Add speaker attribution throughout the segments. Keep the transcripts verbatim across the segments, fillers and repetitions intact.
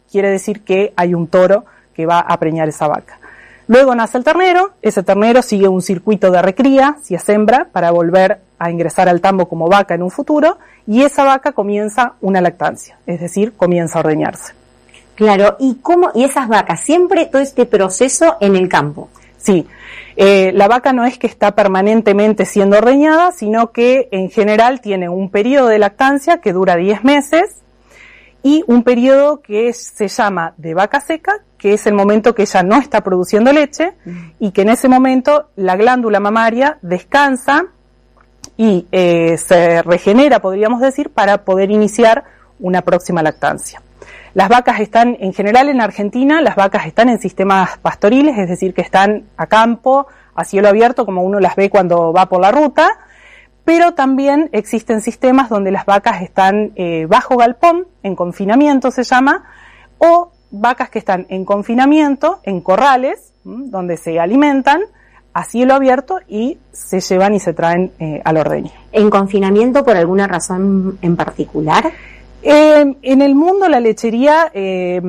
Speaker 1: quiere decir que hay un toro que va a preñar esa vaca. Luego nace el ternero, ese ternero sigue un circuito de recría, si es hembra, para volver a ingresar al tambo como vaca en un futuro, y esa vaca comienza una lactancia, es decir, comienza a ordeñarse.
Speaker 2: Claro, ¿y cómo, y esas vacas, siempre todo este proceso en el campo?
Speaker 1: Sí, eh, la vaca no es que está permanentemente siendo ordeñada, sino que en general tiene un periodo de lactancia que dura diez meses, y un periodo que se llama de vaca seca, que es el momento que ella no está produciendo leche, y que en ese momento la glándula mamaria descansa y eh, se regenera, podríamos decir, para poder iniciar una próxima lactancia. Las vacas están, en general en Argentina, las vacas están en sistemas pastoriles, es decir, que están a campo, a cielo abierto, como uno las ve cuando va por la ruta, pero también existen sistemas donde las vacas están eh, bajo galpón, en confinamiento se llama, o vacas que están en confinamiento, en corrales, ¿m? Donde se alimentan a cielo abierto y se llevan y se traen eh, al ordeño.
Speaker 2: ¿En confinamiento por alguna razón en particular?
Speaker 1: Eh, en el mundo la lechería, eh,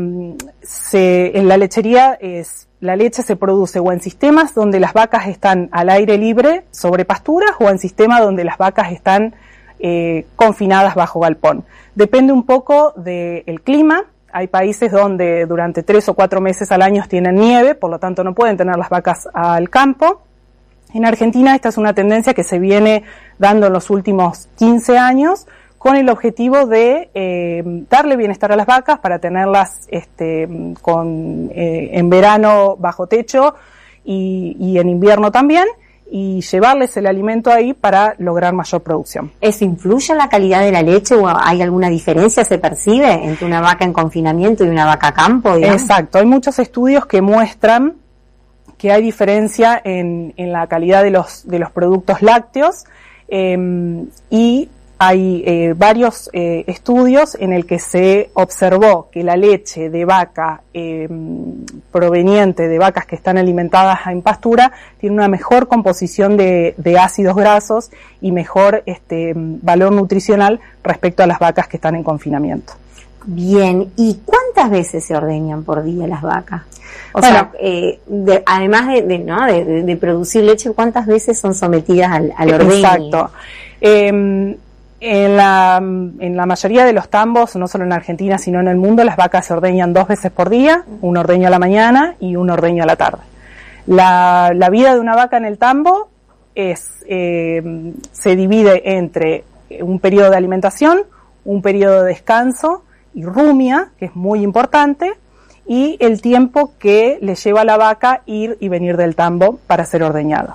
Speaker 1: se, en la lechería es, la leche se produce o en sistemas donde las vacas están al aire libre sobre pasturas o en sistemas donde las vacas están eh, confinadas bajo galpón. Depende un poco del clima. Hay países donde durante tres o cuatro meses al año tienen nieve, por lo tanto no pueden tener las vacas al campo. En Argentina esta es una tendencia que se viene dando en los últimos quince años con el objetivo de eh, darle bienestar a las vacas para tenerlas este, con, eh, en verano bajo techo y, y en invierno también, y llevarles el alimento ahí para lograr mayor producción.
Speaker 2: ¿Eso influye en la calidad de la leche o hay alguna diferencia, se percibe, entre una vaca en confinamiento y una vaca a campo, digamos?
Speaker 1: Exacto, hay muchos estudios que muestran que hay diferencia en, en la calidad de los, de los productos lácteos eh, y hay eh, varios eh, estudios en el que se observó que la leche de vaca eh, proveniente de vacas que están alimentadas en pastura tiene una mejor composición de, de ácidos grasos y mejor este, valor nutricional respecto a las vacas que están en confinamiento.
Speaker 2: Bien, ¿y cuántas veces se ordeñan por día las vacas? O
Speaker 1: bueno,
Speaker 2: sea, eh, de, además de, de, ¿no? de, de, de producir leche, ¿cuántas veces son sometidas al, al ordeño?
Speaker 1: Exacto. Eh, En la, en la mayoría de los tambos, no solo en Argentina, sino en el mundo, las vacas se ordeñan dos veces por día, un ordeño a la mañana y un ordeño a la tarde. La, la vida de una vaca en el tambo es, eh, se divide entre un periodo de alimentación, un periodo de descanso y rumia, que es muy importante, y el tiempo que le lleva a la vaca ir y venir del tambo para ser ordeñada.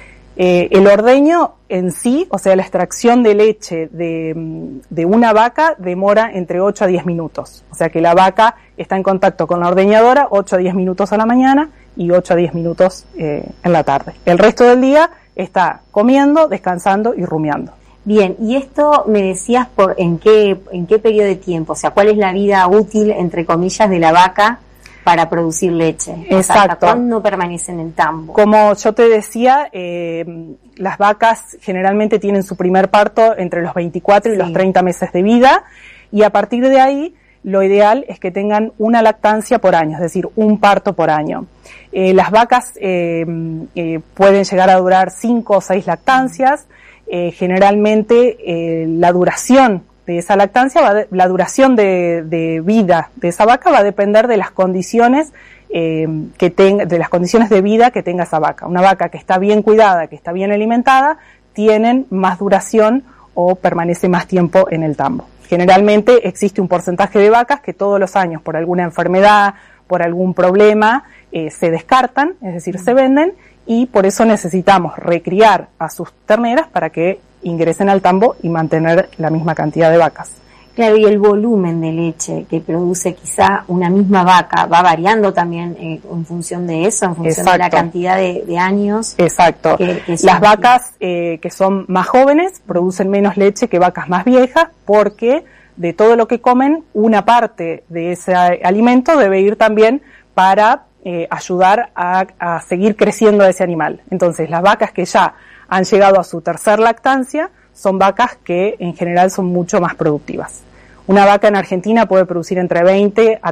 Speaker 1: Eh, el ordeño en sí, o sea, la extracción de leche de, de una vaca demora entre ocho a diez minutos. O sea que la vaca está en contacto con la ordeñadora ocho a diez minutos a la mañana y ocho a diez minutos eh, en la tarde. El resto del día está comiendo, descansando y rumiando.
Speaker 2: Bien, y esto me decías por en qué, en qué periodo de tiempo, o sea, ¿cuál es la vida útil, entre comillas, de la vaca para producir leche?
Speaker 1: Exacto.
Speaker 2: O sea, ¿hasta cuándo permanece en el tambo?
Speaker 1: Como yo te decía, eh, las vacas generalmente tienen su primer parto entre los veinticuatro y sí. los treinta meses de vida, y a partir de ahí lo ideal es que tengan una lactancia por año, es decir, un parto por año. Eh, las vacas eh, eh, pueden llegar a durar cinco o seis lactancias. Eh, generalmente eh, la duración de esa lactancia, va de, la duración de, de vida de esa vaca va a depender de las condiciones eh, que tenga, de las condiciones de vida que tenga esa vaca. Una vaca que está bien cuidada, que está bien alimentada, tienen más duración o permanece más tiempo en el tambo. Generalmente existe un porcentaje de vacas que todos los años, por alguna enfermedad, por algún problema, eh, se descartan, es decir, se venden, y por eso necesitamos recriar a sus terneras para que ingresen al tambo y mantener la misma cantidad de vacas.
Speaker 2: Claro, y el volumen de leche que produce quizá una misma vaca va variando también eh, en función de eso, en función Exacto. de la cantidad de, de años.
Speaker 1: Exacto. Que, que Las vacas eh, que son más jóvenes producen menos leche que vacas más viejas, porque de todo lo que comen, una parte de ese alimento debe ir también para eh, ayudar a, a seguir creciendo a ese animal. Entonces, las vacas que ya han llegado a su tercer lactancia son vacas que en general son mucho más productivas. Una vaca en Argentina puede producir entre veinte a